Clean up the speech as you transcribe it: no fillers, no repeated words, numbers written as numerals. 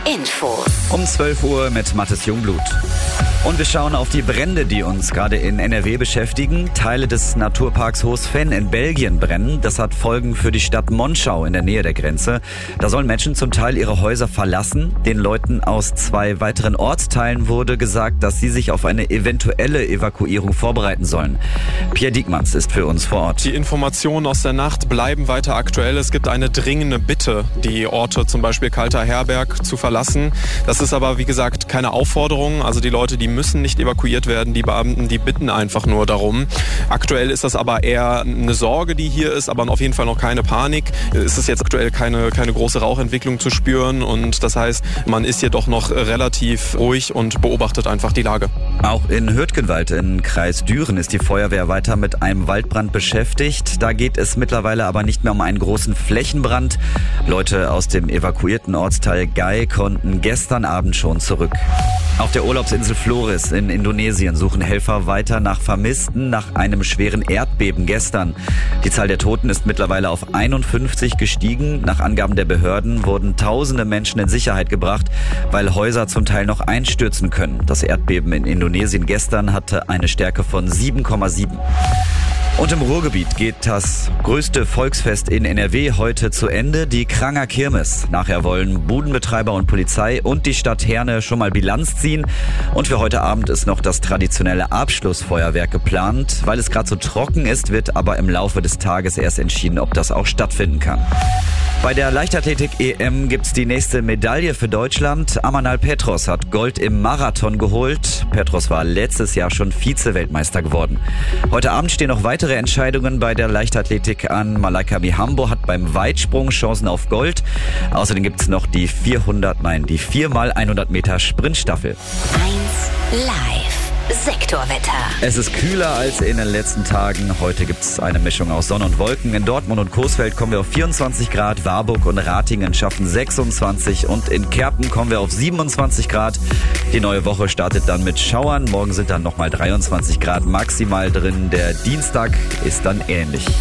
Infos. Um 12 Uhr mit Mathis Jungblut. Und wir schauen auf die Brände, die uns gerade in NRW beschäftigen. Teile des Naturparks Hoos-Venn in Belgien brennen. Das hat Folgen für die Stadt Monschau in der Nähe der Grenze. Da sollen Menschen zum Teil ihre Häuser verlassen. Den Leuten aus 2 weiteren Ortsteilen wurde gesagt, dass sie sich auf eine eventuelle Evakuierung vorbereiten sollen. Pierre Diekmanns ist für uns vor Ort. Die Informationen aus der Nacht bleiben weiter aktuell. Es gibt eine dringende Bitte, die Orte, zum Beispiel Kalter Herberg, zu verlassen. Das ist aber, wie gesagt, keine Aufforderung. Also die Leute, die müssen nicht evakuiert werden. Die Beamten, die bitten einfach nur darum. Aktuell ist das aber eher eine Sorge, die hier ist, aber auf jeden Fall noch keine Panik. Es ist jetzt aktuell keine große Rauchentwicklung zu spüren und das heißt, man ist hier doch noch relativ ruhig und beobachtet einfach die Lage. Auch in Hürtgenwald im Kreis Düren ist die Feuerwehr weiter mit einem Waldbrand beschäftigt. Da geht es mittlerweile aber nicht mehr um einen großen Flächenbrand. Leute aus dem evakuierten Ortsteil Gai konnten gestern Abend schon zurück. Auf der Urlaubsinsel Flores in Indonesien suchen Helfer weiter nach Vermissten nach einem schweren Erdbeben gestern. Die Zahl der Toten ist mittlerweile auf 51 gestiegen. Nach Angaben der Behörden wurden tausende Menschen in Sicherheit gebracht, weil Häuser zum Teil noch einstürzen können. Das Erdbeben in Indonesien gestern hatte eine Stärke von 7,7. Und im Ruhrgebiet geht das größte Volksfest in NRW heute zu Ende, die Kranger Kirmes. Nachher wollen Budenbetreiber und Polizei und die Stadt Herne schon mal Bilanz ziehen. Und für heute Abend ist noch das traditionelle Abschlussfeuerwerk geplant. Weil es gerade so trocken ist, wird aber im Laufe des Tages erst entschieden, ob das auch stattfinden kann. Bei der Leichtathletik-EM gibt's die nächste Medaille für Deutschland. Amanal Petros hat Gold im Marathon geholt. Petros war letztes Jahr schon Vize-Weltmeister geworden. X Abend stehen noch weitere Entscheidungen bei der Leichtathletik an. Malaika Mihambo hat beim Weitsprung Chancen auf Gold. Außerdem gibt's noch die 4x100 Meter Sprintstaffel. 1 Live. Sektorwetter. Es ist kühler als in den letzten Tagen. Heute gibt es eine Mischung aus Sonne und Wolken. In Dortmund und Coesfeld kommen wir auf 24 Grad. Warburg und Ratingen schaffen 26 und in Kerpen kommen wir auf 27 Grad. Die neue Woche startet dann mit Schauern. Morgen sind dann nochmal 23 Grad maximal drin. Der Dienstag ist dann ähnlich.